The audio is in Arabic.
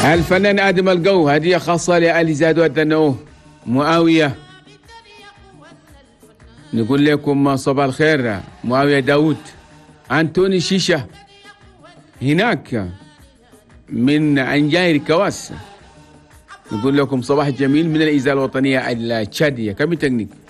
الفنان آدم القو، هدية خاصة لآل زاد ودنوه معاوية. نقول لكم صباح الخير. معاوية داود أنتوني شيشة هناك من أنجاير كواس، نقول لكم صباح جميل من الإذاعة الوطنية التشادية. كم تكنيك